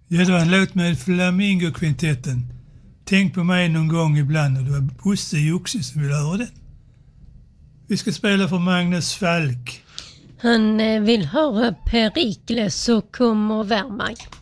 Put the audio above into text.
Ja, det var en låt med Flamingokvintetten. Tänk på mig någon gång ibland, och det var Bosse Joxi som ville höra den. Vi ska spela för Magnus Falk. Han vill höra Perikles och kommer Värmag.